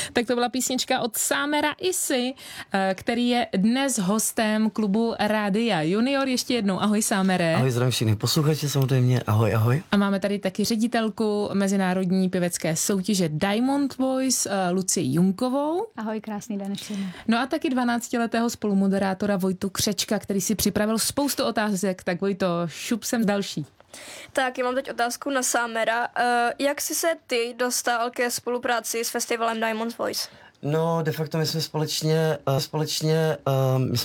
Tak to byla písnička od Samera Isy, který je dnes hostem klubu Rádia Junior. Ještě jednou ahoj Samere. Ahoj, zdravím všechny posluchače samozřejmě, ahoj, ahoj. A máme tady taky ředitelku mezinárodní pěvecké soutěže Diamond Voice Lucii Junkovou. Ahoj, krásný den ještě. No a taky 12letého spolumoderátora Vojtu Křečka, který si připravil spoustu otázek. Tak Vojto, šup sem další. Tak, já mám teď otázku na Samera. Jak jsi se ty dostal ke spolupráci s festivalem Diamond Voice? No, de facto my jsme společně